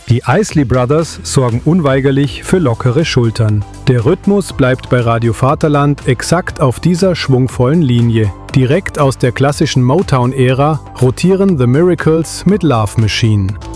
Die Isley Brothers sorgen unweigerlich für lockere Schultern. Der Rhythmus bleibt bei Radio Vaterland exakt auf dieser schwungvollen Linie. Direkt aus der klassischen Motown-Ära rotieren The Miracles mit Love Machine.